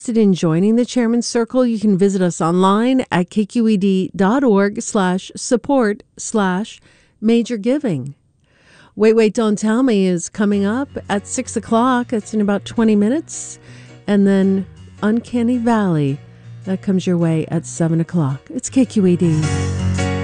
In joining the Chairman's Circle, you can visit us online at kqed.org/support/major giving. Wait, Don't Tell Me is coming up at 6 o'clock. That's in about 20 minutes. And then Uncanny Valley, that comes your way at 7 o'clock. It's KQED.